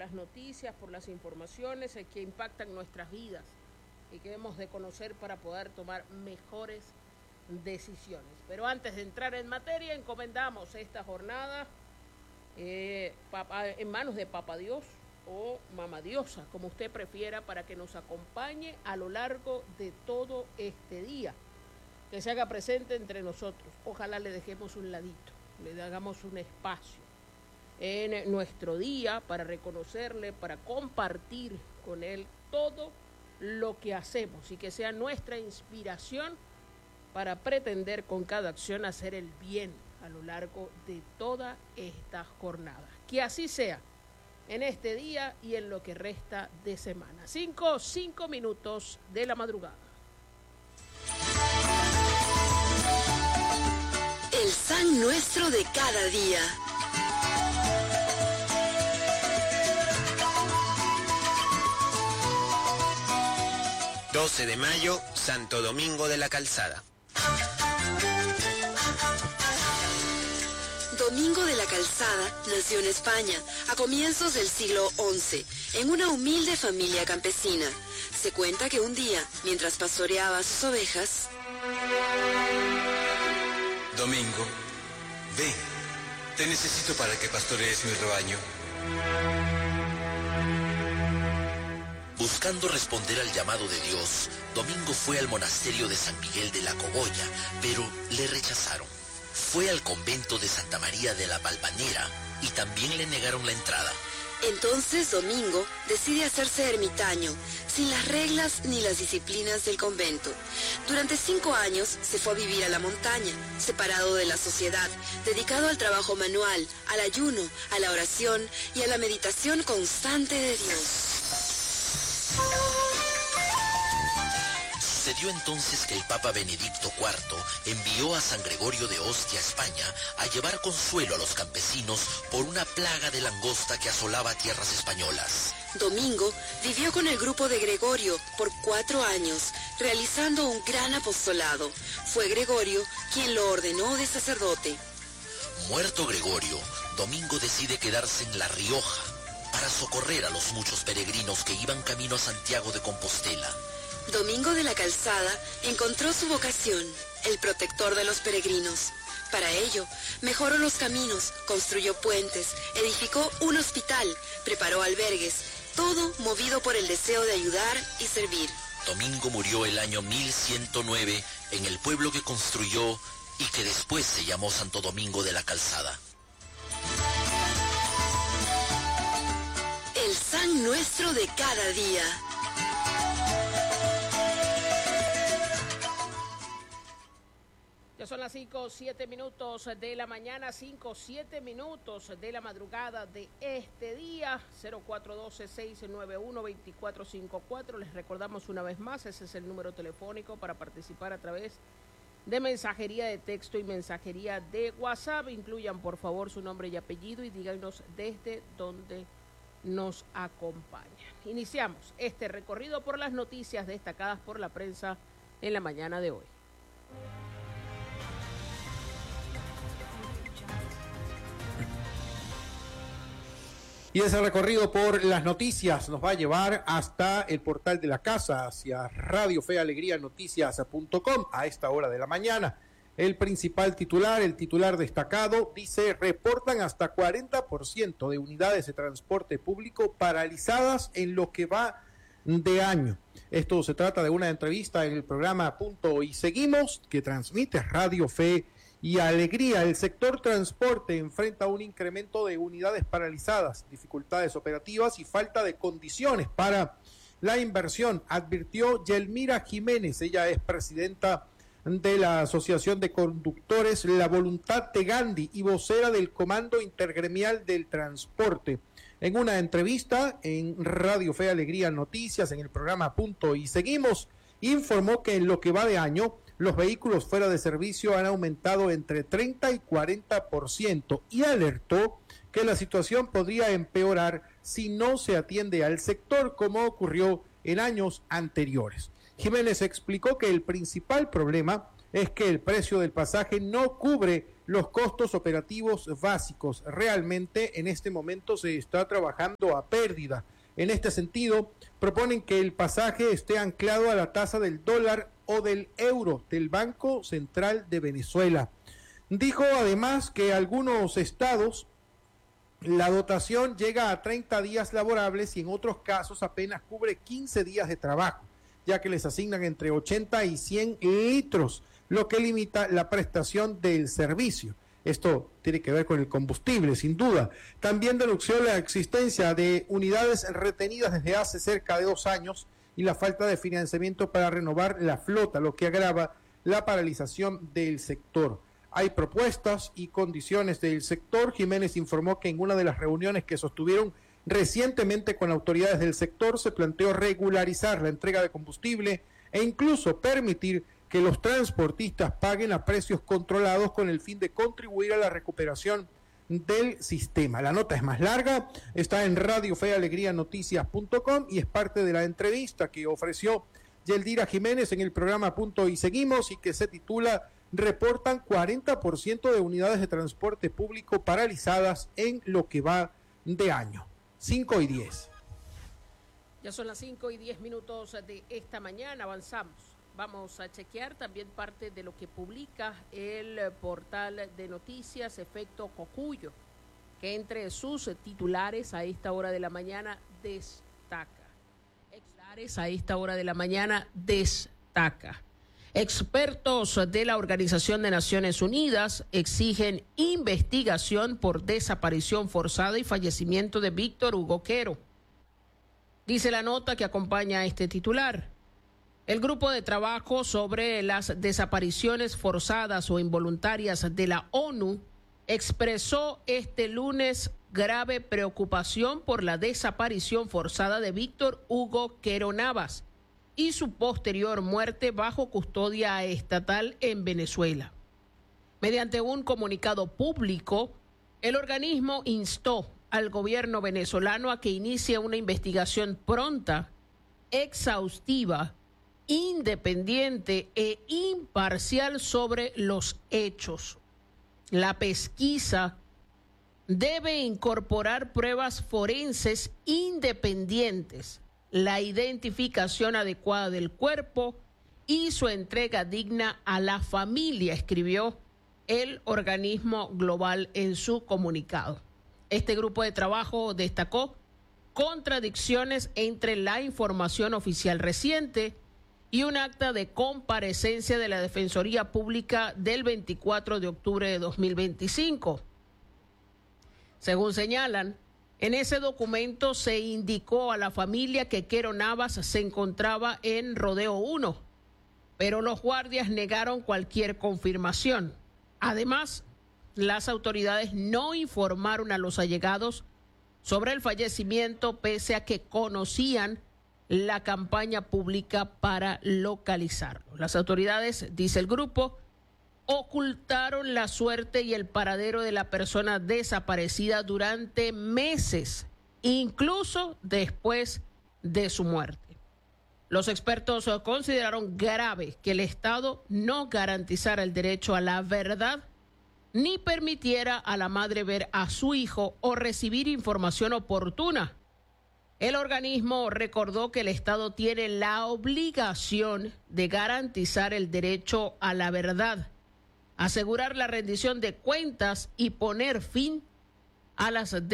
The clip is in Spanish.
las noticias, por las informaciones que impactan nuestras vidas y que debemos de conocer para poder tomar mejores decisiones. Pero antes de entrar en materia, encomendamos esta jornada en manos de Papá Dios o Mamá Diosa, como usted prefiera, para que nos acompañe a lo largo de todo este día, que se haga presente entre nosotros. Ojalá le dejemos un ladito, le hagamos un espacio en nuestro día para reconocerle, para compartir con él todo lo que hacemos y que sea nuestra inspiración para pretender con cada acción hacer el bien a lo largo de toda esta jornada. Que así sea en este día y en lo que resta de semana. 5 minutos de la madrugada. El San Nuestro de cada día. ...12 de mayo, Santo Domingo de la Calzada. Domingo de la Calzada nació en España a comienzos del siglo XI, en una humilde familia campesina. Se cuenta que un día, mientras pastoreaba sus ovejas... Domingo, ven, te necesito para que pastorees mi rebaño. Buscando responder al llamado de Dios, Domingo fue al monasterio de San Miguel de la Cogolla, pero le rechazaron. Fue al convento de Santa María de la Valvanera y también le negaron la entrada. Entonces Domingo decide hacerse ermitaño, sin las reglas ni las disciplinas del convento. Durante 5 años se fue a vivir a la montaña, separado de la sociedad, dedicado al trabajo manual, al ayuno, a la oración y a la meditación constante de Dios. Sucedió entonces que el Papa Benedicto IV envió a San Gregorio de Ostia a España a llevar consuelo a los campesinos por una plaga de langosta que asolaba tierras españolas. Domingo vivió con el grupo de Gregorio por 4 años, realizando un gran apostolado. Fue Gregorio quien lo ordenó de sacerdote. Muerto Gregorio, Domingo decide quedarse en La Rioja para socorrer a los muchos peregrinos que iban camino a Santiago de Compostela. Domingo de la Calzada encontró su vocación, el protector de los peregrinos. Para ello, mejoró los caminos, construyó puentes, edificó un hospital, preparó albergues, todo movido por el deseo de ayudar y servir. Domingo murió el año 1109 en el pueblo que construyó y que después se llamó Santo Domingo de la Calzada. El San Nuestro de cada día. Ya son las 5:07 de la mañana, 5:07 de la madrugada de este día, 0412-691-2454. Les recordamos una vez más, ese es el número telefónico para participar a través de mensajería de texto y mensajería de WhatsApp. Incluyan por favor su nombre y apellido y díganos desde dónde nos acompañan. Iniciamos este recorrido por las noticias destacadas por la prensa en la mañana de hoy. Y ese recorrido por las noticias nos va a llevar hasta el portal de la casa, hacia Radio Fe Alegría Noticias.com a esta hora de la mañana. El principal titular, el titular destacado, dice: reportan hasta 40% de unidades de transporte público paralizadas en lo que va de año. Esto se trata de una entrevista en el programa Punto y Seguimos, que transmite Radio Fe y Alegría. El sector transporte enfrenta un incremento de unidades paralizadas, dificultades operativas y falta de condiciones para la inversión, advirtió Yelmira Jiménez. Ella es presidenta de la Asociación de Conductores La Voluntad de Gandhi y vocera del Comando Intergremial del Transporte. En una entrevista en Radio Fe Alegría Noticias, en el programa Punto y Seguimos, informó que en lo que va de año, los vehículos fuera de servicio han aumentado entre 30 y 40% y alertó que la situación podría empeorar si no se atiende al sector, como ocurrió en años anteriores. Jiménez explicó que el principal problema es que el precio del pasaje no cubre los costos operativos básicos. Realmente en este momento se está trabajando a pérdida. En este sentido, proponen que el pasaje esté anclado a la tasa del dólar o del euro del Banco Central de Venezuela. Dijo además que algunos estados la dotación llega a 30 días laborables y en otros casos apenas cubre 15 días de trabajo, ya que les asignan entre 80 y 100 litros, lo que limita la prestación del servicio. Esto tiene que ver con el combustible, sin duda. También denunció la existencia de unidades retenidas desde hace cerca de 2 años y la falta de financiamiento para renovar la flota, lo que agrava la paralización del sector. Hay propuestas y condiciones del sector. Jiménez informó que en una de las reuniones que sostuvieron recientemente con autoridades del sector se planteó regularizar la entrega de combustible e incluso permitir que los transportistas paguen a precios controlados con el fin de contribuir a la recuperación del sistema. La nota es más larga, está en radiofealegrianoticias.com y es parte de la entrevista que ofreció Yeldira Jiménez en el programa Punto y Seguimos y que se titula "Reportan 40% de unidades de transporte público paralizadas en lo que va de año". 5:10. Ya son las 5:10 de esta mañana, avanzamos. Vamos a chequear también parte de lo que publica el portal de noticias Efecto Cocuyo, que entre sus titulares a esta hora de la mañana destaca. Expertos de la Organización de Naciones Unidas exigen investigación por desaparición forzada y fallecimiento de Víctor Hugo Quero. Dice la nota que acompaña a este titular. El grupo de trabajo sobre las desapariciones forzadas o involuntarias de la ONU expresó este lunes grave preocupación por la desaparición forzada de Víctor Hugo Quero Navas y su posterior muerte bajo custodia estatal en Venezuela. Mediante un comunicado público, el organismo instó al gobierno venezolano a que inicie una investigación pronta, exhaustiva, independiente e imparcial sobre los hechos. La pesquisa debe incorporar pruebas forenses independientes, la identificación adecuada del cuerpo y su entrega digna a la familia, escribió el organismo global en su comunicado. Este grupo de trabajo destacó contradicciones entre la información oficial reciente y un acta de comparecencia de la Defensoría Pública del 24 de octubre de 2025. Según señalan, en ese documento se indicó a la familia que Quero Navas se encontraba en Rodeo 1, pero los guardias negaron cualquier confirmación. Además, las autoridades no informaron a los allegados sobre el fallecimiento pese a que conocían la campaña pública para localizarlo. Las autoridades, dice el grupo, ocultaron la suerte y el paradero de la persona desaparecida durante meses, incluso después de su muerte. Los expertos consideraron grave que el Estado no garantizara el derecho a la verdad ni permitiera a la madre ver a su hijo o recibir información oportuna. El organismo recordó que el Estado tiene la obligación de garantizar el derecho a la verdad, asegurar la rendición de cuentas y poner fin a las